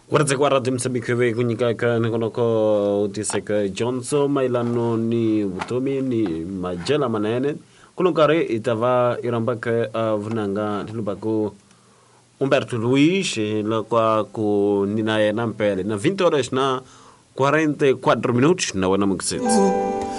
Guarda guarda msabiki kunyika niko utiseka Johnson mailano ni utomi ni majela manene kulunkare itava irambaka vunanga tilubako Humberto Luis la kwa ku ninaye nampele na 20 horas na 44 minutos na wana mukset.